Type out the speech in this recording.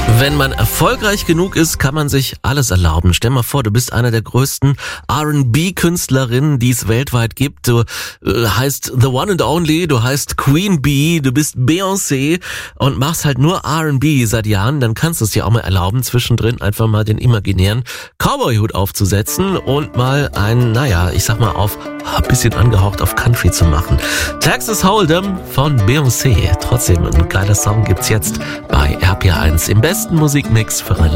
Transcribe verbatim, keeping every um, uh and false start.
Wenn man erfolgreich genug ist, kann man sich alles erlauben. Stell mal vor, du bist einer der größten R und B-Künstlerinnen, die es weltweit gibt. Du äh, heißt The One and Only, du heißt Queen Bee, du bist Beyoncé und machst halt nur R und B seit Jahren. Dann kannst du es dir auch mal erlauben, zwischendrin einfach mal den imaginären Cowboy-Hut aufzusetzen und mal ein, naja, ich sag mal auf ein bisschen angehaucht auf Country zu machen. Texas Hold'em von Beyoncé. Trotzdem ein geiler Song gibt's jetzt bei R P R eins im besten Musikmix für relax.